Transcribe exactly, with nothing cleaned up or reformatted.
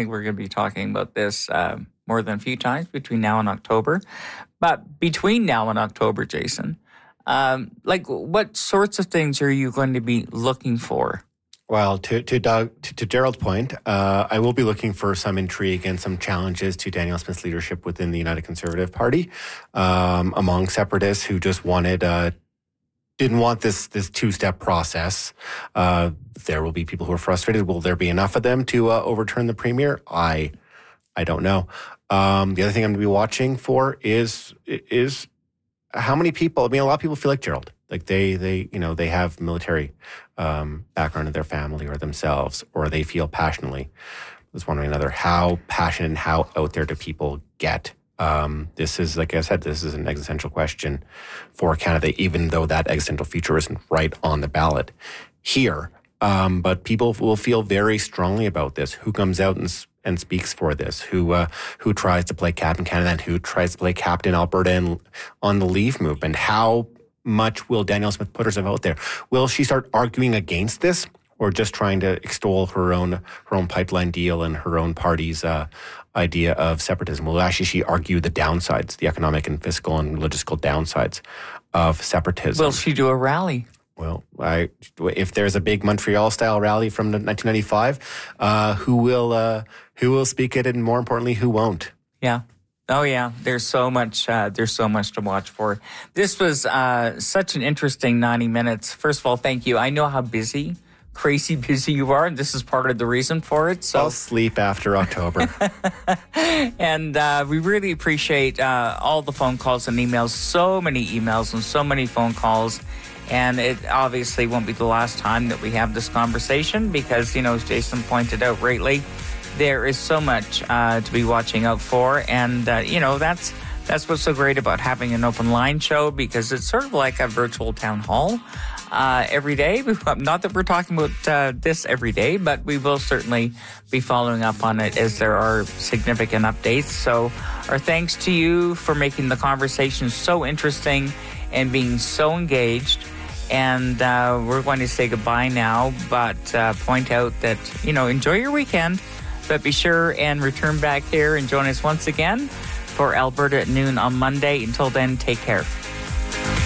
think we're going to be talking about this uh, more than a few times between now and October. But between now and October, Jason, um, like what sorts of things are you going to be looking for? Well, to to Doug, to, to Gerald's point, uh, I will be looking for some intrigue and some challenges to Danielle Smith's leadership within the United Conservative Party, um, among separatists who just wanted, uh, didn't want this this two-step process. Uh, there will be people who are frustrated. Will there be enough of them to uh, overturn the premier? I, I don't know. Um, the other thing I'm going to be watching for is is how many people. I mean, a lot of people feel like Gerald. Like they, they, you know, they have military um, background in their family or themselves, or they feel passionately. There's one way or another. How passionate and how out there do people get? Um, this is, like I said, this is an existential question for Canada, even though that existential future isn't right on the ballot here. Um, but people will feel very strongly about this. Who comes out and and speaks for this? Who uh, who tries to play Captain Canada and who tries to play Captain Alberta and on the Leave movement? How much will Danielle Smith put herself out there? Will she start arguing against this, or just trying to extol her own her own pipeline deal and her own party's uh, idea of separatism? Will actually she argue the downsides, the economic and fiscal and logistical downsides of separatism? Will she do a rally? Well, I, if there's a big Montreal-style rally from nineteen ninety-five, uh, who will uh, who will speak it, and more importantly, who won't? Yeah. Oh, yeah. There's so much. Uh, there's so much to watch for. This was uh, such an interesting ninety minutes. First of all, thank you. I know how busy, crazy busy you are, and this is part of the reason for it. So I'll sleep after October. And uh, we really appreciate uh, all the phone calls and emails. So many emails and so many phone calls. And it obviously won't be the last time that we have this conversation because, you know, as Jason pointed out greatly, there is so much uh, to be watching out for. And, uh, you know, that's that's what's so great about having an open line show, because it's sort of like a virtual town hall uh, every day. Not that we're talking about uh, this every day, but we will certainly be following up on it as there are significant updates. So our thanks to you for making the conversation so interesting and being so engaged. And uh, we're going to say goodbye now, but uh, point out that, you know, enjoy your weekend, but be sure and return back here and join us once again for Alberta at noon on Monday. Until then, take care.